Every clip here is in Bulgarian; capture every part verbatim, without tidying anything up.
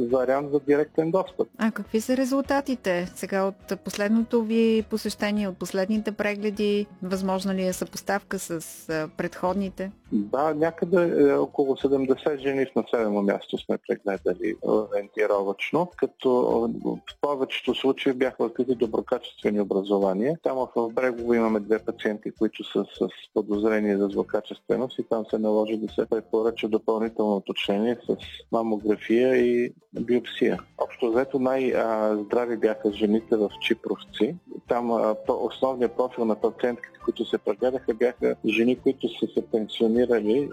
вариант за директен достъп. А какви са резултатите сега от последното ви посещение, от последните прегледи? Възможна ли е съпоставка с предходните? Да, някъде около седемдесет жени в населено място сме прегледали ориентировачно, като в повечето случаи бяха открити доброкачествени образования. Там в Брегово имаме две пациенти, които са с подозрение за злокачественост и там се наложи да се препоръча допълнително уточнение с мамография и биопсия. Общо взето най-здрави бяха жените в Чипровци. Там основният профил на пациентките, които се прегледаха, бяха жени, които са се пенсионирали,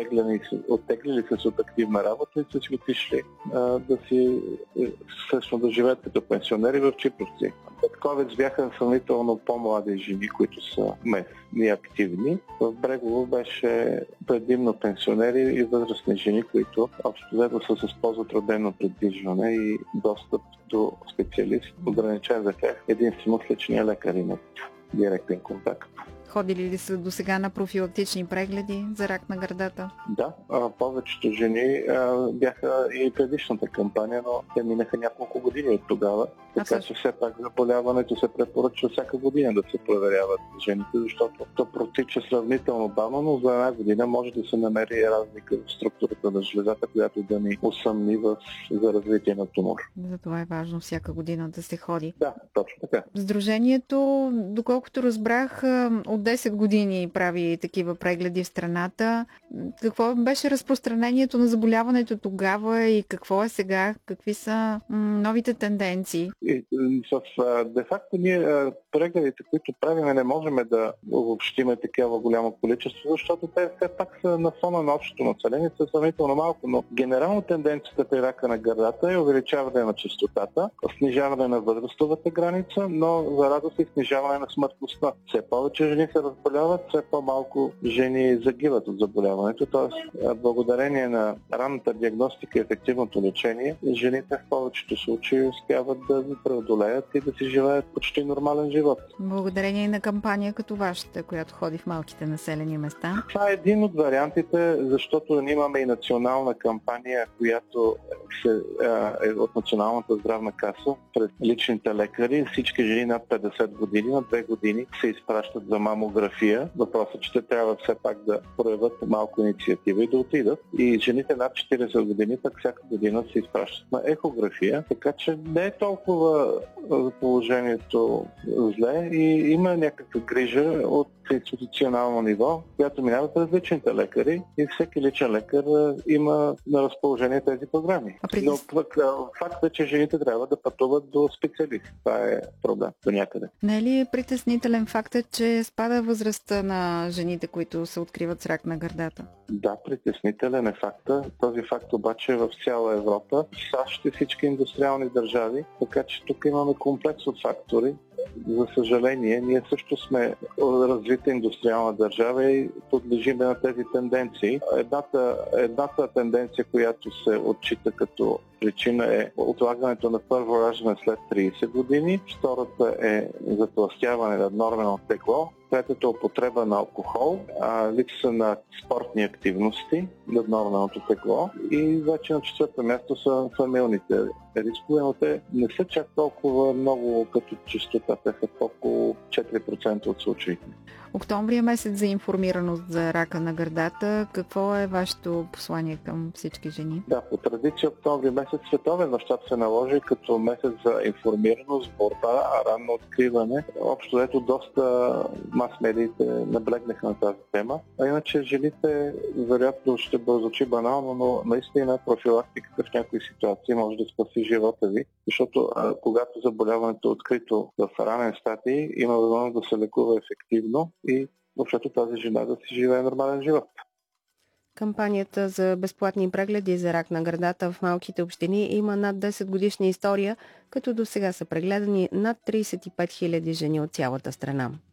оттеглили се от активна работа и са си отишли а, да си всъщност да живеят като пенсионери в Чипровци. Петковец бяха сравнително по-млади жени, които са местни активни. В Брегово беше предимно пенсионери и възрастни жени, които общо взето са с по-затруднено придвижване и достъп до специалист, ограничен за тях единствено с личния лекар имат директен контакт. Ходили ли са до сега на профилактични прегледи за рак на гърдата? Да, повечето жени а, бяха и предишната кампания, но те минаха няколко години от тогава. Така че все пак заболяването се препоръчва всяка година да се проверяват жените, защото то протича сравнително бавно, но за една година може да се намери разлика в структурата на жлезата, която да ни усъмни в, за развитие на тумор. Затова е важно всяка година да се ходи. Да, точно така. Сдружението, доколкото разбрах, от десет години прави такива прегледи в страната. Какво беше разпространението на заболяването тогава и какво е сега? Какви са новите тенденции? И, в, де-факто ние прегледите, които правиме, не можем да обобщиме такива голямо количество, защото те все пак са на фона на общото население, са сравнително малко, но генерално тенденцията при рака на гърдата е увеличаване на честотата, снижаване на възрастовата граница, но за радост и снижаване на смъртността. Все повече жени се разболяват, все по-малко жени загиват от заболяването, т.е. благодарение на ранната диагностика и ефективното лечение, жените в повечето случаи успяват да преодолеят и да си живеят почти нормален живот. Благодарение на кампания като вашата, която ходи в малките населени места? Това е един от вариантите, защото ние имаме и национална кампания, която се, е от Националната здравна каса пред личните лекари. Всички жени над петдесет години, на две години се изпращат за мамография. Въпросът е, че те трябва все пак да проявят малко инициатива и да отидат. И жените над четиридесет години пък всяка година се изпращат на ехография, така че не е толкова положението зле и има някаква грижа от институционално ниво, която минава през личните лекари и всеки личен лекар има на разположение тези програми. При... Но факт е, че жените трябва да пътуват до специалист. Това е проблем до някъде. Не е ли притеснителен фактът, че спада възрастта на жените, които се откриват с рак на гърдата? Да, притеснителен е факта. Този факт обаче е в цяла Европа, в САЩ и всички индустриални държави, така че тук имаме комплекс от фактори. За съжаление, ние също сме развита индустриална държава и подлежиме на тези тенденции. Едната, едната тенденция, която се отчита като причина е отлагането на първо раждане след тридесет години, втората е затлъстяване на нормено тегло, третата е употреба на алкохол, а, липса на спортни активности, наднорменото тегло и вече на четвърто място са фамилните рискове, но те не са чак толкова много като честота, те са около четири процента от случаите. Октомври е месец за информираност за рака на гърдата. Какво е вашето послание към всички жени? Да, по традиция октомври месец световен мащаб се наложи като месец за информираност, борба, ранно откриване. Общо ето доста мас-медиите наблегнаха на тази тема. А иначе жените, вероятно ще звучи банално, но наистина профилактиката в някои ситуации може да спаси живота ви, защото а, когато заболяването е открито в ранен стадий, има възможност да се лекува ефективно и защото тази жена да си живее нормален живот. Кампанията за безплатни прегледи за рак на гърдата в малките общини има над десет годишна история, като до сега са прегледани над тридесет и пет хиляди жени от цялата страна.